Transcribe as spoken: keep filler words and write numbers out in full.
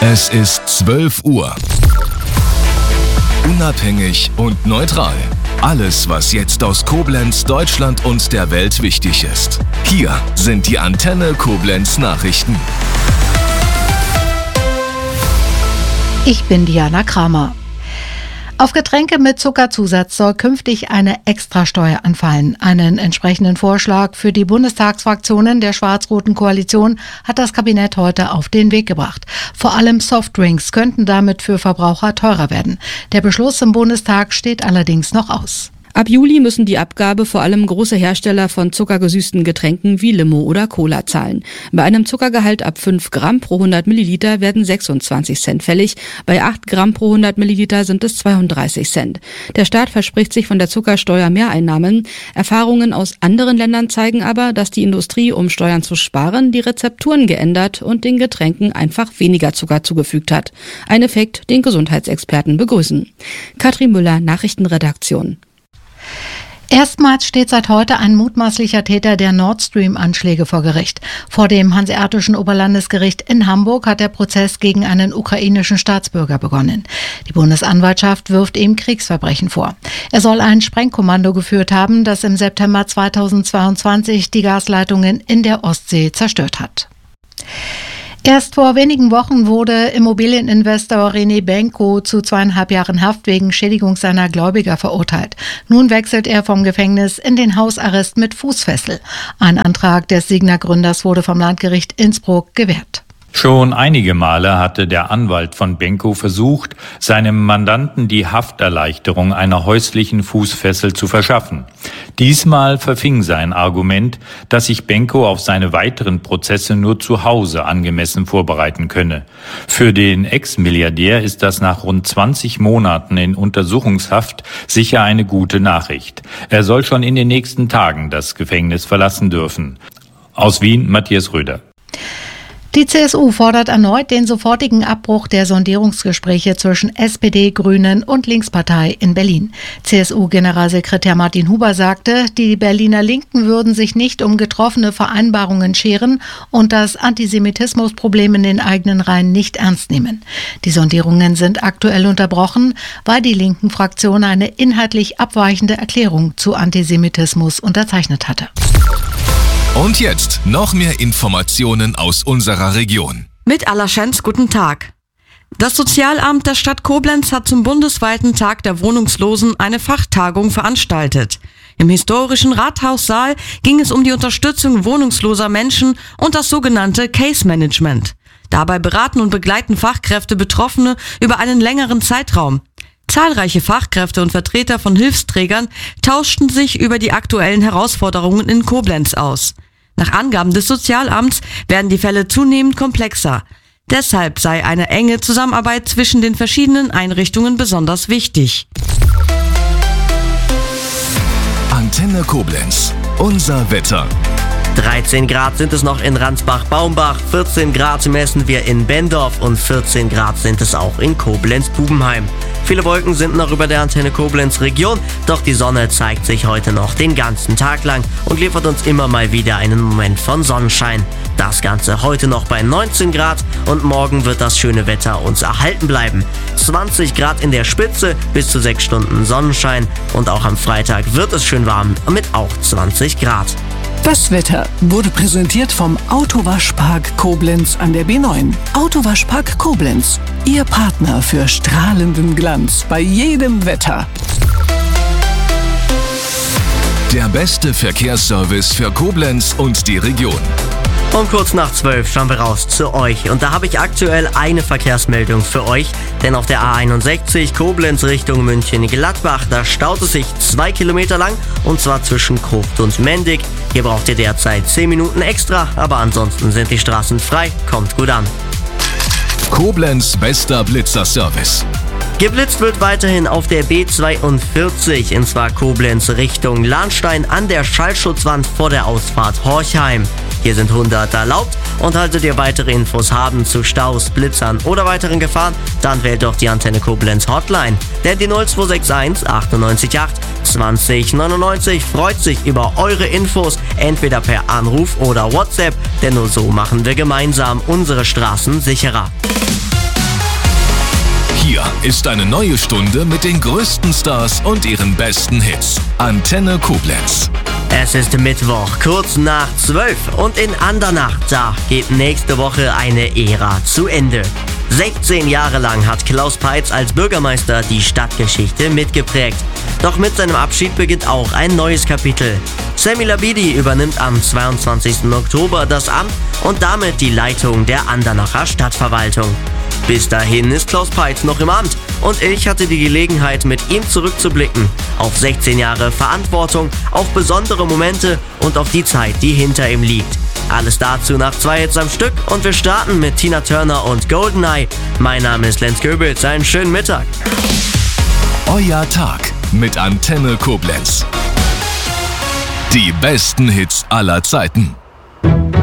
Es ist zwölf Uhr. Unabhängig und neutral. Alles, was jetzt aus Koblenz, Deutschland und der Welt wichtig ist. Hier sind die Antenne Koblenz Nachrichten. Ich bin Diana Kramer. Auf Getränke mit Zuckerzusatz soll künftig eine Extrasteuer anfallen. Einen entsprechenden Vorschlag für die Bundestagsfraktionen der schwarz-roten Koalition hat das Kabinett heute auf den Weg gebracht. Vor allem Softdrinks könnten damit für Verbraucher teurer werden. Der Beschluss im Bundestag steht allerdings noch aus. Ab Juli müssen die Abgabe vor allem große Hersteller von zuckergesüßten Getränken wie Limo oder Cola zahlen. Bei einem Zuckergehalt ab fünf Gramm pro hundert Milliliter werden sechsundzwanzig Cent fällig. Bei acht Gramm pro hundert Milliliter sind es zweiunddreißig Cent. Der Staat verspricht sich von der Zuckersteuer Mehreinnahmen. Erfahrungen aus anderen Ländern zeigen aber, dass die Industrie, um Steuern zu sparen, die Rezepturen geändert und den Getränken einfach weniger Zucker zugefügt hat. Ein Effekt, den Gesundheitsexperten begrüßen. Katrin Müller, Nachrichtenredaktion. Erstmals steht seit heute ein mutmaßlicher Täter der Nord Stream-Anschläge vor Gericht. Vor dem Hanseatischen Oberlandesgericht in Hamburg hat der Prozess gegen einen ukrainischen Staatsbürger begonnen. Die Bundesanwaltschaft wirft ihm Kriegsverbrechen vor. Er soll ein Sprengkommando geführt haben, das im September zweitausendzweiundzwanzig die Gasleitungen in der Ostsee zerstört hat. Erst vor wenigen Wochen wurde Immobilieninvestor René Benko zu zweieinhalb Jahren Haft wegen Schädigung seiner Gläubiger verurteilt. Nun wechselt er vom Gefängnis in den Hausarrest mit Fußfessel. Ein Antrag des Signa-Gründers wurde vom Landgericht Innsbruck gewährt. Schon einige Male hatte der Anwalt von Benko versucht, seinem Mandanten die Hafterleichterung einer häuslichen Fußfessel zu verschaffen. Diesmal verfing sein Argument, dass sich Benko auf seine weiteren Prozesse nur zu Hause angemessen vorbereiten könne. Für den Ex-Milliardär ist das nach rund zwanzig Monaten in Untersuchungshaft sicher eine gute Nachricht. Er soll schon in den nächsten Tagen das Gefängnis verlassen dürfen. Aus Wien, Matthias Röder. Die C S U fordert erneut den sofortigen Abbruch der Sondierungsgespräche zwischen S P D, Grünen und Linkspartei in Berlin. C S U-Generalsekretär Martin Huber sagte, die Berliner Linken würden sich nicht um getroffene Vereinbarungen scheren und das Antisemitismusproblem in den eigenen Reihen nicht ernst nehmen. Die Sondierungen sind aktuell unterbrochen, weil die linken Fraktion eine inhaltlich abweichende Erklärung zu Antisemitismus unterzeichnet hatte. Und jetzt noch mehr Informationen aus unserer Region. Mit Allerschenz, guten Tag. Das Sozialamt der Stadt Koblenz hat zum bundesweiten Tag der Wohnungslosen eine Fachtagung veranstaltet. Im historischen Rathaussaal ging es um die Unterstützung wohnungsloser Menschen und das sogenannte Case Management. Dabei beraten und begleiten Fachkräfte Betroffene über einen längeren Zeitraum. Zahlreiche Fachkräfte und Vertreter von Hilfsträgern tauschten sich über die aktuellen Herausforderungen in Koblenz aus. Nach Angaben des Sozialamts werden die Fälle zunehmend komplexer. Deshalb sei eine enge Zusammenarbeit zwischen den verschiedenen Einrichtungen besonders wichtig. Antenne Koblenz. Unser Wetter. dreizehn Grad sind es noch in Ransbach-Baumbach, vierzehn Grad messen wir in Bendorf und vierzehn Grad sind es auch in Koblenz-Bubenheim. Viele Wolken sind noch über der Antenne Koblenz Region, doch die Sonne zeigt sich heute noch den ganzen Tag lang und liefert uns immer mal wieder einen Moment von Sonnenschein. Das Ganze heute noch bei neunzehn Grad und morgen wird das schöne Wetter uns erhalten bleiben. zwanzig Grad in der Spitze, bis zu sechs Stunden Sonnenschein und auch am Freitag wird es schön warm mit auch zwanzig Grad. Das Wetter wurde präsentiert vom Autowaschpark Koblenz an der B neun. Autowaschpark Koblenz, Ihr Partner für strahlenden Glanz bei jedem Wetter. Der beste Verkehrsservice für Koblenz und die Region. Um kurz nach zwölf schauen wir raus zu euch und da habe ich aktuell eine Verkehrsmeldung für euch, denn auf der A einundsechzig Koblenz Richtung München-Gladbach, da staut es sich zwei Kilometer lang und zwar zwischen Krucht und Mendig. Hier braucht ihr derzeit zehn Minuten extra, aber ansonsten sind die Straßen frei, kommt gut an. Koblenz bester Blitzerservice. Geblitzt wird weiterhin auf der B zweiundvierzig, und zwar Koblenz Richtung Lahnstein an der Schallschutzwand vor der Ausfahrt Horchheim. Hier sind hundert erlaubt und solltet ihr weitere Infos haben zu Staus, Blitzern oder weiteren Gefahren, dann wählt doch die Antenne Koblenz Hotline. Denn die null zwei sechs eins achtundneunzig acht zwanzig neunundneunzig freut sich über eure Infos, entweder per Anruf oder WhatsApp, denn nur so machen wir gemeinsam unsere Straßen sicherer. Hier ist eine neue Stunde mit den größten Stars und ihren besten Hits. Antenne Koblenz. Es ist Mittwoch, kurz nach zwölf und in Andernach, da geht nächste Woche eine Ära zu Ende. sechzehn Jahre lang hat Klaus Peitz als Bürgermeister die Stadtgeschichte mitgeprägt. Doch mit seinem Abschied beginnt auch ein neues Kapitel. Sami Labidi übernimmt am zweiundzwanzigsten Oktober das Amt und damit die Leitung der Andernacher Stadtverwaltung. Bis dahin ist Klaus Peitz noch im Amt und ich hatte die Gelegenheit, mit ihm zurückzublicken auf sechzehn Jahre Verantwortung, auf besondere Momente und auf die Zeit, die hinter ihm liegt. Alles dazu nach zwei Hits am Stück und wir starten mit Tina Turner und Goldeneye. Mein Name ist Lenz Göbels, einen schönen Mittag. Euer Tag mit Antenne Koblenz. Die besten Hits aller Zeiten.